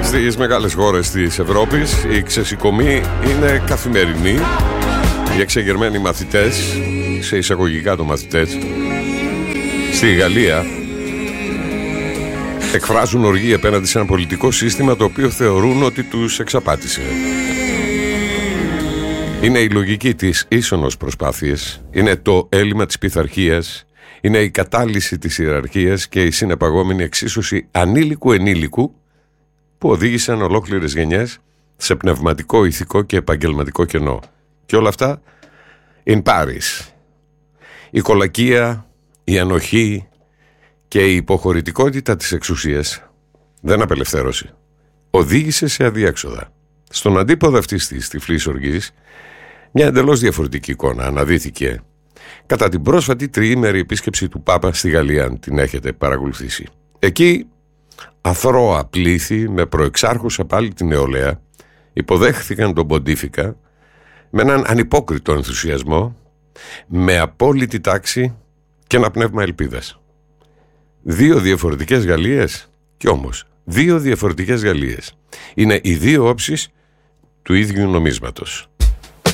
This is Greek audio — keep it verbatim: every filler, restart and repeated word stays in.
Στις μεγάλες χώρες της Ευρώπης η ξεσηκωμή είναι καθημερινή. Οι εξεγερμένοι μαθητές, σε εισαγωγικά το μαθητές, στη Γαλλία εκφράζουν οργή απέναντι σε ένα πολιτικό σύστημα το οποίο θεωρούν ότι τους εξαπάτησε. Είναι η λογική της ίσονος προσπάθειας, είναι το έλλειμμα της πειθαρχίας, είναι η κατάλυση της ιεραρχίας και η συνεπαγόμενη εξίσωση ανήλικου-ενήλικου που οδήγησαν ολόκληρες γενιές σε πνευματικό, ηθικό και επαγγελματικό κενό. Και όλα αυτά in Paris. Η κολακεία, η ανοχή και η υποχωρητικότητα της εξουσίας δεν απελευθέρωσε. Οδήγησε σε αδιέξοδα. Στον αντίποδα αυτής της τυφλής οργής, μια εντελώς διαφορετική εικόνα αναδύθηκε κατά την πρόσφατη τριήμερη επίσκεψη του Πάπα στη Γαλλία, αν την έχετε παρακολουθήσει. Εκεί αθρώα πλήθη με προεξάρχουσα πάλι την νεολαία υποδέχθηκαν τον Ποντίφικα με έναν ανυπόκριτο ενθουσιασμό, με απόλυτη τάξη και ένα πνεύμα ελπίδας. Δύο διαφορετικές Γαλλίες και όμως δύο διαφορετικές Γαλλίες. Είναι οι δύο όψεις του ίδιου νομίσματος.